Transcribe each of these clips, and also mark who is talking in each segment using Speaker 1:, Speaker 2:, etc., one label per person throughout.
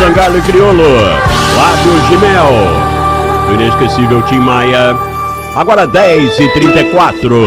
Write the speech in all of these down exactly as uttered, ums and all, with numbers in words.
Speaker 1: Zangalo e Criolo, Lábios de Mel, do inesquecível Tim Maia. Agora dez e trinta e quatro.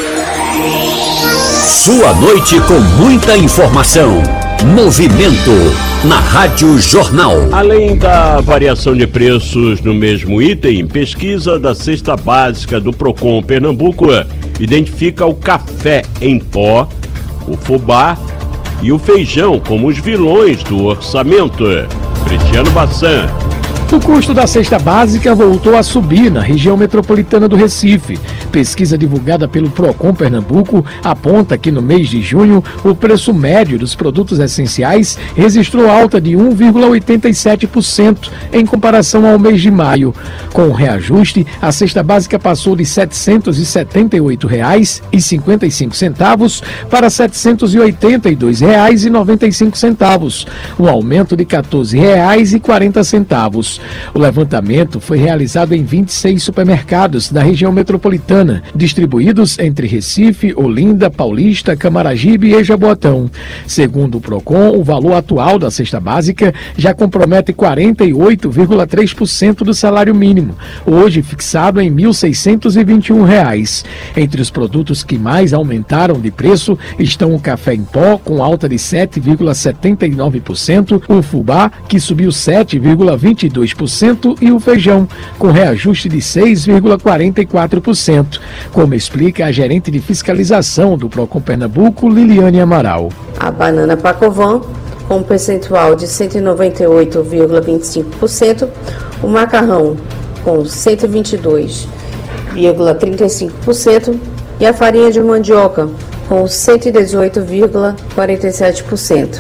Speaker 2: Sua noite com muita informação. Movimento na Rádio Jornal.
Speaker 1: Além da variação de preços no mesmo item, pesquisa da cesta básica do Procon Pernambuco identifica o café em pó, o fubá e o feijão como os vilões do orçamento. Cristiano Bassan.
Speaker 3: O custo da cesta básica voltou a subir na região metropolitana do Recife. Pesquisa divulgada pelo Procon Pernambuco aponta que no mês de junho o preço médio dos produtos essenciais registrou alta de um vírgula oitenta e sete por cento em comparação ao mês de maio. Com o reajuste, a cesta básica passou de setecentos e setenta e oito reais e cinquenta e cinco centavos para setecentos e oitenta e dois reais e noventa e cinco centavos, um aumento de quatorze reais e quarenta centavos. O levantamento foi realizado em vinte e seis supermercados da região metropolitana, distribuídos entre Recife, Olinda, Paulista, Camaragibe e Jaboatão. Segundo o Procon, o valor atual da cesta básica já compromete quarenta e oito vírgula três por cento do salário mínimo, hoje fixado em mil seiscentos e vinte e um reais. Entre os produtos que mais aumentaram de preço estão o café em pó, com alta de sete vírgula setenta e nove por cento, o fubá, que subiu sete vírgula vinte e dois por cento, e o feijão, com reajuste de seis vírgula quarenta e quatro por cento, como explica a gerente de fiscalização do Procon Pernambuco, Liliane Amaral.
Speaker 4: A banana Pacovan, com um percentual de cento e noventa e oito vírgula vinte e cinco por cento, o macarrão, com cento e vinte e dois vírgula trinta e cinco por cento, e a farinha de mandioca, com cento e dezoito vírgula quarenta e sete por cento.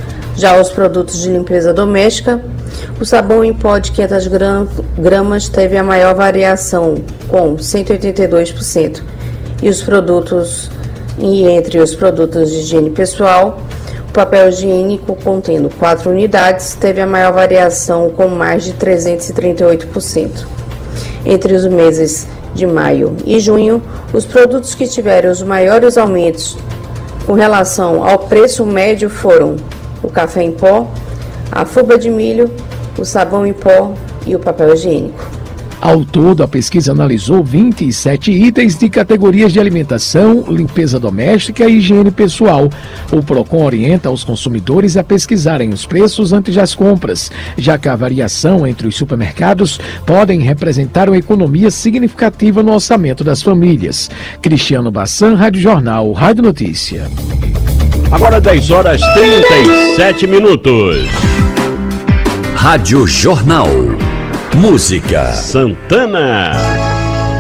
Speaker 4: Já os produtos de limpeza doméstica, o sabão em pó de quinhentas gramas teve a maior variação, com cento e oitenta e dois por cento. E os produtos, e entre os produtos de higiene pessoal, o papel higiênico contendo quatro unidades teve a maior variação, com mais de trezentos e trinta e oito por cento. Entre os meses de maio e junho, os produtos que tiveram os maiores aumentos com relação ao preço médio foram o café em pó, a fubá de milho, o sabão em pó e o papel higiênico.
Speaker 3: Ao todo, a pesquisa analisou vinte e sete itens de categorias de alimentação, limpeza doméstica e higiene pessoal. O Procon orienta os consumidores a pesquisarem os preços antes das compras, já que a variação entre os supermercados podem representar uma economia significativa no orçamento das famílias. Cristiano Bassan, Rádio Jornal, Rádio Notícia.
Speaker 1: Agora dez horas e trinta e sete minutos.
Speaker 2: Rádio Jornal. Música.
Speaker 1: Santana.